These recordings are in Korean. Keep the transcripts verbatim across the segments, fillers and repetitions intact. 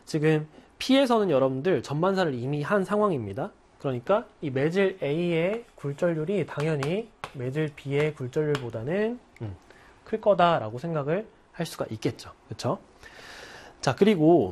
지금 P에서는 여러분들 전반사를 이미 한 상황입니다. 그러니까 이 매질 A의 굴절률이 당연히 매질 B의 굴절률보다는 음, 클 거다라고 생각을 할 수가 있겠죠. 그렇죠? 자, 그리고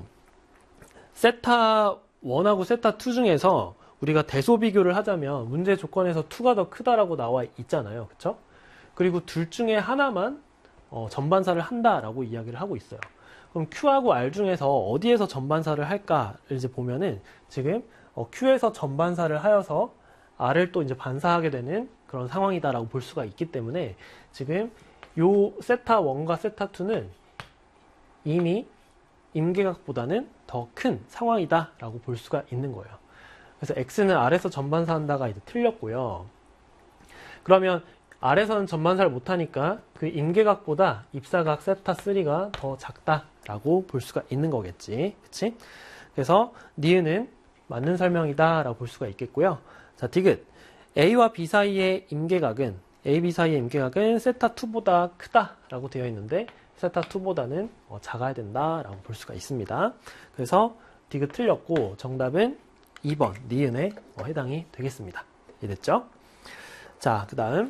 세타 일하고 세타 이 중에서 우리가 대소 비교를 하자면 문제 조건에서 이가 더 크다라고 나와 있잖아요. 그렇죠? 그리고 둘 중에 하나만 어, 전반사를 한다라고 이야기를 하고 있어요. 그럼 Q하고 R 중에서 어디에서 전반사를 할까를 이제 보면은 지금 어, Q에서 전반사를 하여서 R을 또 이제 반사하게 되는 그런 상황이다라고 볼 수가 있기 때문에 지금 요 세타 일과 세타 이는 이미 임계각보다는 더 큰 상황이다라고 볼 수가 있는 거예요. 그래서 X는 R에서 전반사 한다가 이제 틀렸고요. 그러면 R에서는 전반사를 못하니까 그 임계각보다 입사각 세타 삼가 더 작다라고 볼 수가 있는 거겠지. 그치? 그래서 니은은 맞는 설명이다 라고 볼 수가 있겠고요. 자, 디귿. A와 B 사이의 임계각은, A, B 사이의 임계각은 세타 이보다 크다 라고 되어 있는데, 세타 이보다는 어, 작아야 된다 라고 볼 수가 있습니다. 그래서 디귿 틀렸고, 정답은 이 번, 니은에 어, 해당이 되겠습니다. 이해됐죠? 자, 그 다음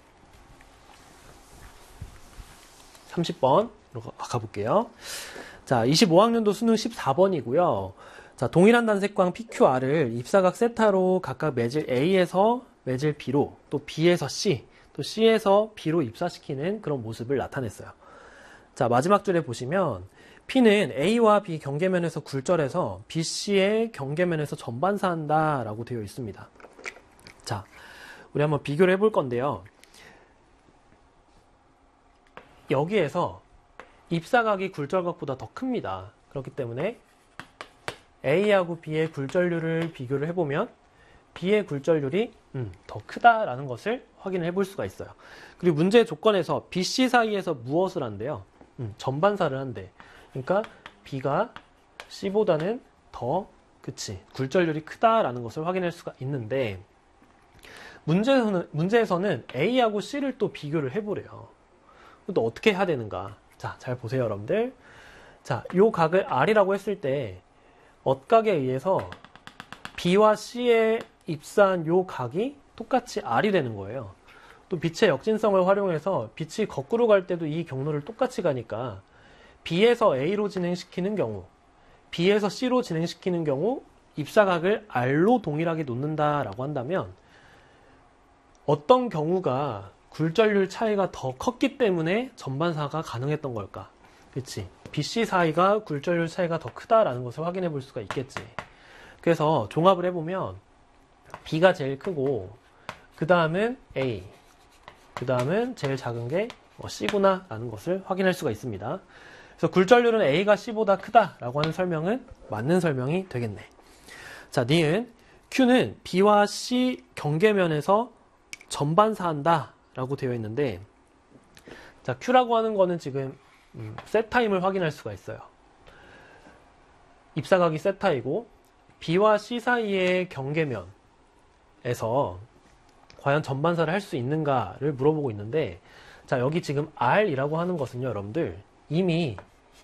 삼십 번으로 가볼게요. 자, 이십오 학년도 수능 십사 번이고요. 자, 동일한 단색광 피큐알을 입사각 세타로 각각 매질 A에서 매질 B로, 또 B에서 C, 또 C에서 B로 입사시키는 그런 모습을 나타냈어요. 자, 마지막 줄에 보시면 P는 A와 B 경계면에서 굴절해서 B, C의 경계면에서 전반사한다 라고 되어 있습니다. 자, 우리 한번 비교를 해볼 건데요. 여기에서 입사각이 굴절각보다 더 큽니다. 그렇기 때문에 A하고 B의 굴절률을 비교를 해보면 B의 굴절률이 음, 더 크다라는 것을 확인을 해볼 수가 있어요. 그리고 문제의 조건에서 B, C 사이에서 무엇을 한대요? 음, 전반사를 한대. 그러니까 B가 C보다는 더 그치 굴절률이 크다라는 것을 확인할 수가 있는데 문제에서는, 문제에서는 A하고 C를 또 비교를 해보래요. 또 어떻게 해야 되는가? 자, 잘 보세요, 여러분들. 자, 요 각을 R이라고 했을 때 엇각에 의해서 B와 C에 입사한 요 각이 똑같이 R이 되는 거예요. 또 빛의 역진성을 활용해서 빛이 거꾸로 갈 때도 이 경로를 똑같이 가니까 B에서 A로 진행시키는 경우, B에서 C로 진행시키는 경우 입사각을 R로 동일하게 놓는다라고 한다면 어떤 경우가 굴절률 차이가 더 컸기 때문에 전반사가 가능했던 걸까? 그치? B, C 사이가 굴절률 차이가 더 크다라는 것을 확인해 볼 수가 있겠지. 그래서 종합을 해보면 B가 제일 크고 그 다음은 A, 그 다음은 제일 작은 게 C구나 라는 것을 확인할 수가 있습니다. 그래서 굴절률은 A가 C보다 크다라고 하는 설명은 맞는 설명이 되겠네. 자, 니은 Q는 B와 C 경계면에서 전반사한다 라고 되어 있는데, 자, Q라고 하는 거는 지금 음, 세타임을 확인할 수가 있어요. 입사각이 세타이고 B와 C 사이의 경계면에서 과연 전반사를 할 수 있는가를 물어보고 있는데, 자, 여기 지금 R이라고 하는 것은요, 여러분들 이미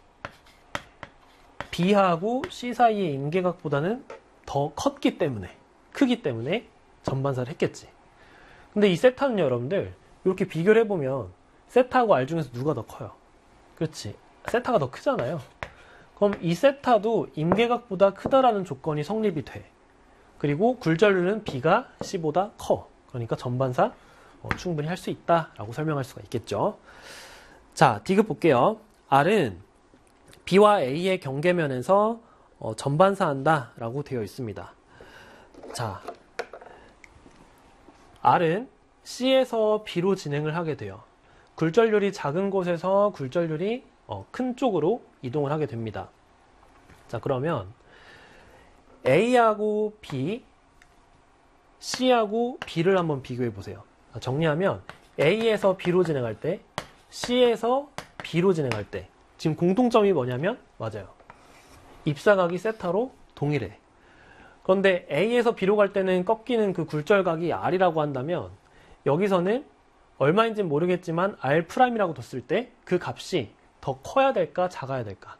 B하고 C 사이의 임계각보다는 더 컸기 때문에, 크기 때문에 전반사를 했겠지. 근데 이 세타는요, 여러분들 이렇게 비교를 해보면 세타하고 R 중에서 누가 더 커요? 그렇지, 세타가 더 크잖아요. 그럼 이 세타도 임계각보다 크다라는 조건이 성립이 돼. 그리고 굴절률은 B가 C보다 커. 그러니까 전반사 어, 충분히 할 수 있다라고 설명할 수가 있겠죠. 자, 디귿 볼게요. R은 B와 A의 경계면에서 어, 전반사한다 라고 되어 있습니다. 자, R은 C에서 B로 진행을 하게 돼요. 굴절률이 작은 곳에서 굴절률이 어, 큰 쪽으로 이동을 하게 됩니다. 자, 그러면 A하고 B, C하고 B를 한번 비교해 보세요. 정리하면 A에서 B로 진행할 때, C에서 B로 진행할 때 지금 공통점이 뭐냐면, 맞아요, 입사각이 세타로 동일해. 그런데 A에서 B로 갈 때는 꺾이는 그 굴절각이 R이라고 한다면, 여기서는 얼마인지는 모르겠지만 R'이라고 뒀을 때 그 값이 더 커야 될까 작아야 될까?